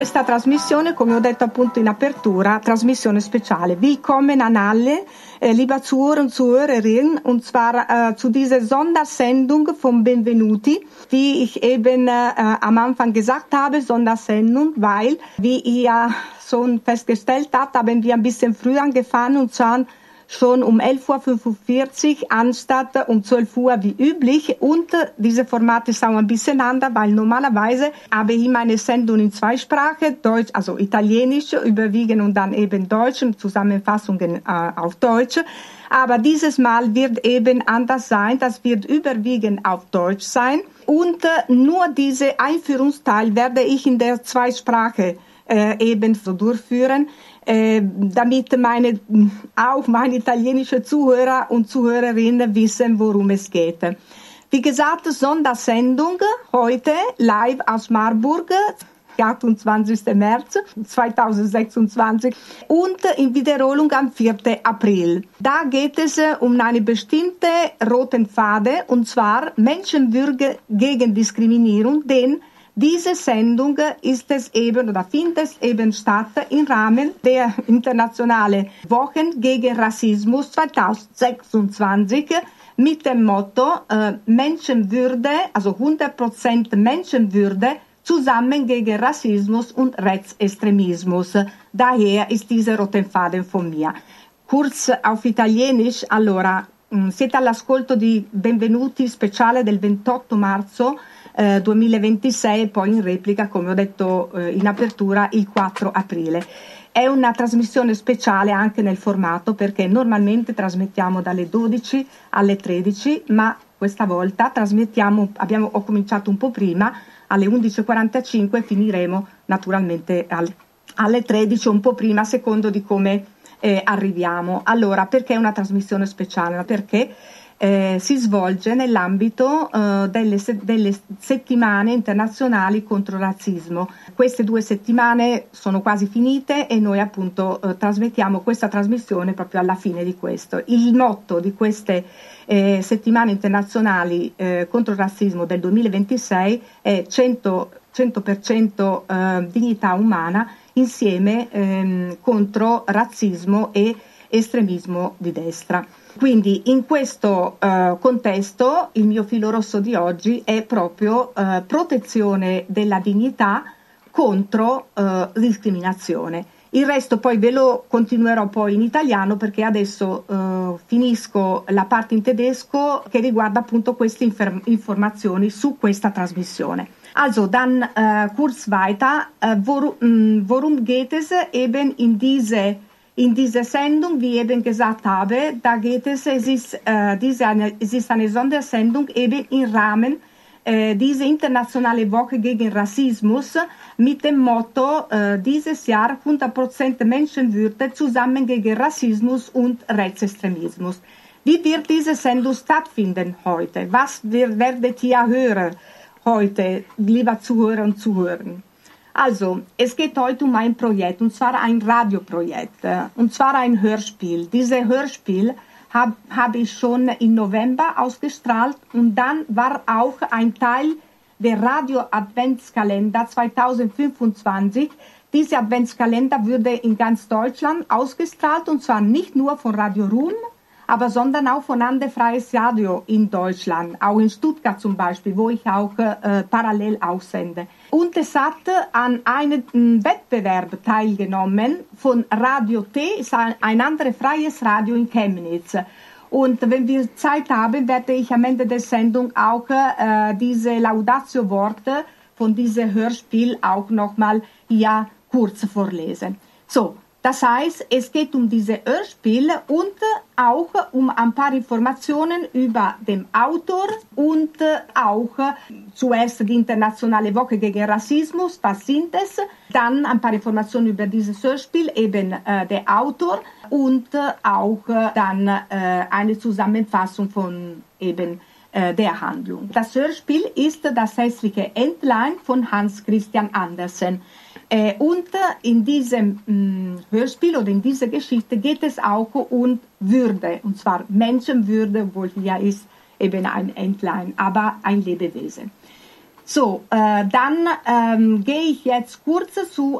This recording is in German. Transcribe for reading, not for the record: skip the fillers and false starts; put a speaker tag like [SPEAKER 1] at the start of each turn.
[SPEAKER 1] Questa trasmissione, come ho detto appunto in apertura, trasmissione speciale. Willkommen an alle, liebe Zuhörer und Zuhörerinnen, und zwar zu dieser Sondersendung von Benvenuti, wie ich eben am Anfang gesagt habe, Sondersendung, weil, wie ihr schon festgestellt habt, haben wir ein bisschen früher angefangen und zwar schon um 11.45 Uhr anstatt um 12 Uhr wie üblich. Und diese Format ist auch ein bisschen anders, weil normalerweise habe ich meine Sendung in zwei Sprachen, Deutsch, also Italienisch überwiegend und dann eben Deutsch und Zusammenfassungen auf Deutsch. Aber dieses Mal wird eben anders sein, das wird überwiegend auf Deutsch sein. Und nur diese Einführungsteil werde ich in der Zweisprache eben so durchführen, damit meine italienische Zuhörer und Zuhörerinnen wissen, worum es geht. Wie gesagt, Sondersendung heute live aus Marburg, 28. März 2026 und in Wiederholung am 4. April. Da geht es um eine bestimmte roten Faden, und zwar Menschenwürde gegen Diskriminierung, denn diese Sendung ist es eben oder findet es eben statt im Rahmen der Internationalen Wochen gegen Rassismus 2026 mit dem Motto Menschenwürde, also 100% Menschenwürde, zusammen gegen Rassismus und Rechtsextremismus. Daher ist dieser rote Faden von mir. Kurz auf Italienisch, allora, siete all'ascolto di Benvenuti speciale del 28 marzo 2026 e poi in replica, come ho detto in apertura, il 4 aprile. È una trasmissione speciale anche nel formato perché normalmente trasmettiamo dalle 12 alle 13, ma questa volta ho cominciato un po' prima, alle 11.45 e finiremo naturalmente alle 13, un po' prima, a secondo di come arriviamo. Allora, perché è una trasmissione speciale? Perché si svolge nell'ambito delle settimane internazionali contro il razzismo. Queste 2 settimane sono quasi finite e noi appunto trasmettiamo questa trasmissione proprio alla fine di questo. Il motto di queste settimane internazionali contro il razzismo del 2026 è 100% dignità umana insieme contro razzismo e estremismo di destra. Quindi in questo contesto il mio filo rosso di oggi è proprio protezione della dignità contro discriminazione. Il resto poi ve lo continuerò poi in italiano perché adesso finisco la parte in tedesco che riguarda appunto queste informazioni su questa trasmissione. Also dann kurz weiter, worum geht es eben in diese Sendung, wie ich eben gesagt habe, da geht es ist eine Sondersendung eben im Rahmen diese internationale Woche gegen Rassismus mit dem Motto dieses Jahr 100% Menschenwürde zusammen gegen Rassismus und Rechtsextremismus. Wie wird diese Sendung stattfinden heute? Was werdet ihr hören heute, lieber Zuhörer und Zuhörer? Also, es geht heute um ein Projekt, und zwar ein Radioprojekt, und zwar ein Hörspiel. Dieses Hörspiel habe ich schon im November ausgestrahlt und dann war auch ein Teil der Radio Adventskalender 2025. Dieser Adventskalender würde in ganz Deutschland ausgestrahlt, und zwar nicht nur von Radio Ruhm, sondern auch von anderen Freies Radio in Deutschland, auch in Stuttgart zum Beispiel, wo ich auch parallel aussende. Und es hat an einem Wettbewerb teilgenommen von Radio T, ist ein anderes freies Radio in Chemnitz. Und wenn wir Zeit haben, werde ich am Ende der Sendung auch diese Laudatio-Worte von diesem Hörspiel auch nochmal hier kurz vorlesen. So. Das heißt, es geht um dieses Hörspiel und auch um ein paar Informationen über den Autor und auch zuerst die Internationale Woche gegen Rassismus, was sind es, dann ein paar Informationen über dieses Hörspiel, eben der Autor und auch dann eine Zusammenfassung von eben der Handlung. Das Hörspiel ist Das hässliche Entlein von Hans Christian Andersen. Und in diesem Hörspiel oder in dieser Geschichte geht es auch um Würde, und zwar Menschenwürde, obwohl hier ist eben ein Entlein, aber ein Lebewesen. So, dann gehe ich jetzt kurz zu